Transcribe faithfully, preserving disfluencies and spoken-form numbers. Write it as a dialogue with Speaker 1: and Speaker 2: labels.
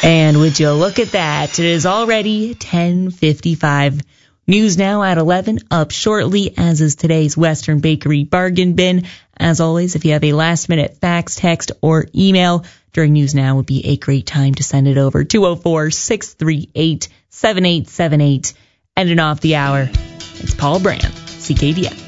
Speaker 1: And would you look at that? It is already ten fifty-five. News Now at eleven, up shortly, as is today's Western Bakery Bargain Bin. As always, if you have a last-minute fax, text, or email during News Now, would be a great time to send it over. two oh four, six three eight, seven eight seven eight. Ending off the hour, it's Paul Brandt, C K D S.